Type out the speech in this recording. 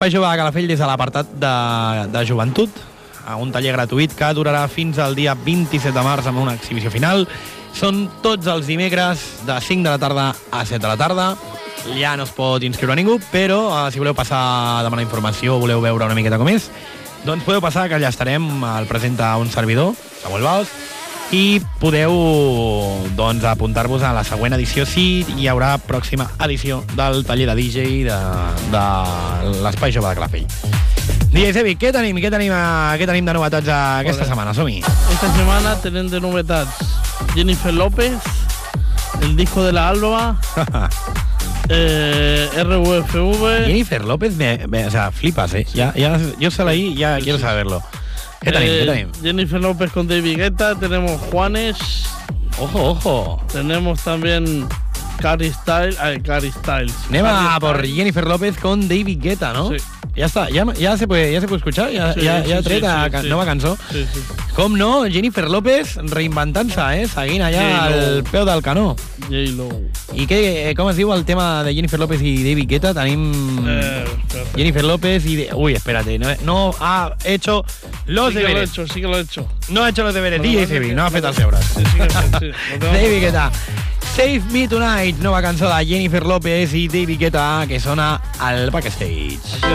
Espai Jove de Calafell des de l'apartat de joventut, a un taller gratuït que durarà fins al dia 27 de març amb una exhibició final. Són tots els dimecres de 5 de la tarda a 7 de la tarda. Ja no es pot inscriure ningú, però si voleu passar a demanar informació o voleu veure una miqueta com és, doncs podeu passar, que allà estarem. El presenta un servidor, Samuel Baos, i podeu doncs apuntar-vos a la següent edició si hi haurà pròxima edició del taller de DJ de l'Espai Jove de Calafell. DJ Sebi, què tenim de novetats aquesta setmana? Som-hi. Esta semana tienen de novedades Jennifer López, el disco de la Alba, RUFV. Jennifer López, o sea, flipas, ¿eh? Ya, yo solo ahí ya quiero saberlo. ¿Qué tenim? Jennifer López con David Guetta, tenemos Juanes. Ojo. Tenemos también Carrie Styles. Anem a por Jennifer López con David Guetta, ¿no? Sí. Ja està, ja se puede escuchar, ja ha tret nova cançó. Sí. Com no, Jennifer López reinventant-se, seguint allà al peu del canó. J-Lo. I com es diu el tema de Jennifer López i David Guetta? Tenim Jennifer López y... Uy, espérate, no ha hecho los deberes. Sí que lo he hecho. No ha hecho los deberes, DJ Sebi, no ha fet els deures. Sí. David Guetta. Save Me Tonight, nova cançó de Jennifer López i David Guetta, que sona al backstage.